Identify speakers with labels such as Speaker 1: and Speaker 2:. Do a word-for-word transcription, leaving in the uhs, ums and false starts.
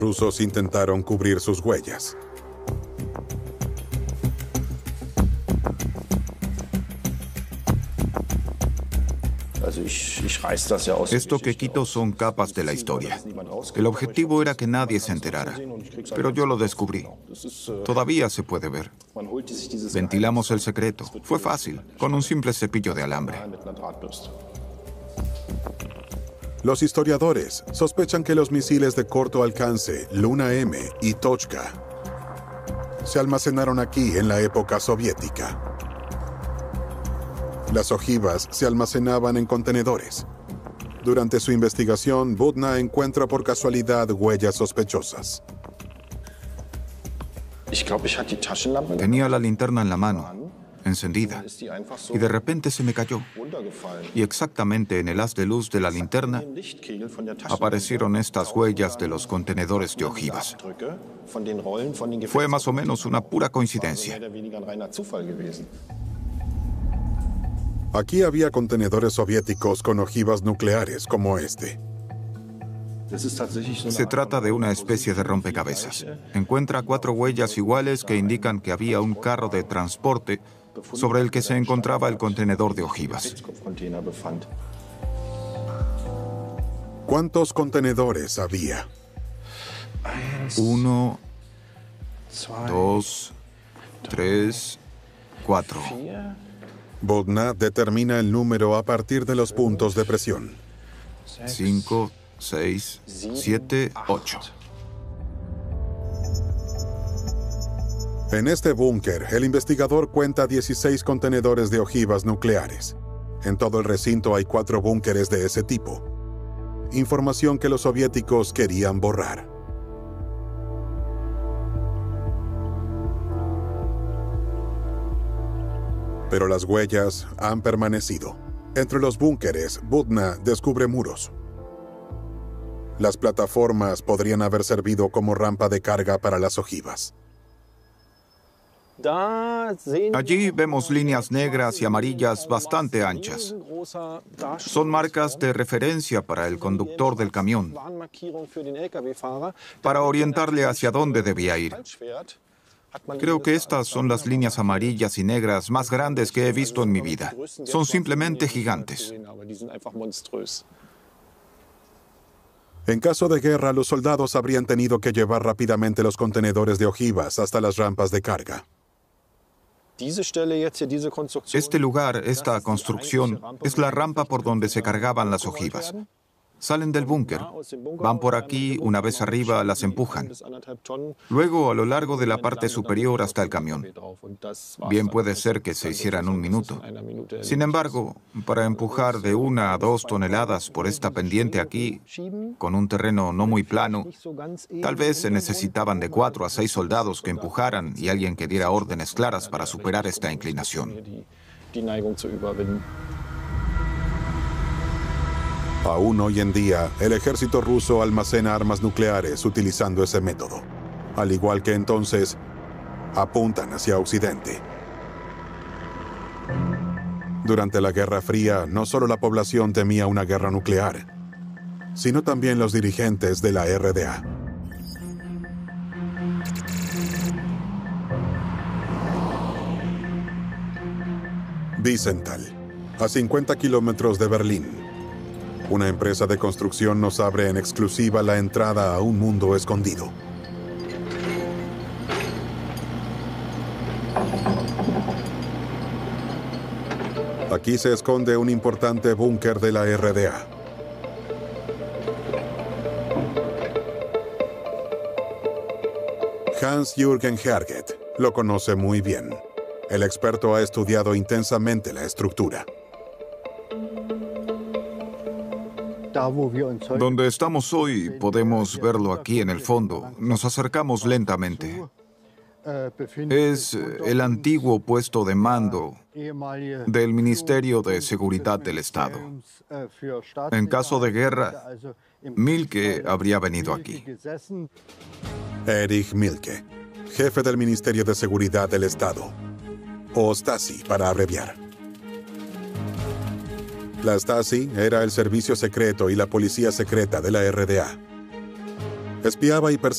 Speaker 1: rusos intentaron cubrir sus huellas.
Speaker 2: Esto que quito son capas de la historia. El objetivo era que nadie se enterara, pero yo lo descubrí. Todavía se puede ver. Ventilamos el secreto. Fue fácil, con un simple cepillo de alambre.
Speaker 1: Los historiadores sospechan que los misiles de corto alcance Luna M y Tochka se almacenaron aquí en la época soviética. Las ojivas se almacenaban en contenedores. Durante su investigación, Budna encuentra por casualidad huellas sospechosas.
Speaker 2: Tenía la linterna en la mano, encendida, y de repente se me cayó. Y exactamente en el haz de luz de la linterna aparecieron estas huellas de los contenedores de ojivas. Fue más o menos una pura coincidencia.
Speaker 1: Aquí había contenedores soviéticos con ojivas nucleares como este.
Speaker 2: Se trata de una especie de rompecabezas. Encuentra cuatro huellas iguales que indican que había un carro de transporte sobre el que se encontraba el contenedor de ojivas.
Speaker 1: ¿Cuántos contenedores había?
Speaker 2: Uno, dos, tres, cuatro.
Speaker 1: Budna determina el número a partir de los puntos de presión.
Speaker 2: Cinco, seis, siete, ocho.
Speaker 1: En este búnker, el investigador cuenta dieciséis contenedores de ojivas nucleares. En todo el recinto hay cuatro búnkeres de ese tipo. Información que los soviéticos querían borrar. Pero las huellas han permanecido. Entre los búnkeres, Budna descubre muros. Las plataformas podrían haber servido como rampa de carga para las ojivas.
Speaker 2: Allí vemos líneas negras y amarillas bastante anchas. Son marcas de referencia para el conductor del camión, para orientarle hacia dónde debía ir. Creo que estas son las líneas amarillas y negras más grandes que he visto en mi vida. Son simplemente gigantes.
Speaker 1: En caso de guerra, los soldados habrían tenido que llevar rápidamente los contenedores de ojivas hasta las rampas de carga.
Speaker 2: Este lugar, esta construcción, es la rampa por donde se cargaban las ojivas. Salen del búnker, van por aquí, una vez arriba las empujan. Luego a lo largo de la parte superior hasta el camión. Bien puede ser que se hiciera en un minuto. Sin embargo, para empujar de una a dos toneladas por esta pendiente aquí, con un terreno no muy plano, tal vez se necesitaban de cuatro a seis soldados que empujaran y alguien que diera órdenes claras para superar esta inclinación.
Speaker 1: Aún hoy en día, el ejército ruso almacena armas nucleares utilizando ese método. Al igual que entonces, apuntan hacia Occidente. Durante la Guerra Fría, no solo la población temía una guerra nuclear, sino también los dirigentes de la R D A. Wiesenthal, a cincuenta kilómetros de Berlín. Una empresa de construcción nos abre en exclusiva la entrada a un mundo escondido. Aquí se esconde un importante búnker de la R D A. Hans-Jürgen Herget lo conoce muy bien. El experto ha estudiado intensamente la estructura.
Speaker 2: Donde estamos hoy, podemos verlo aquí en el fondo. Nos acercamos lentamente. Es el antiguo puesto de mando del Ministerio de Seguridad del Estado. En caso de guerra, Mielke habría venido aquí.
Speaker 1: Erich Mielke, jefe del Ministerio de Seguridad del Estado, o Stasi para abreviar. La Stasi era el servicio secreto y la policía secreta de la R D A. Espiaba y perseguía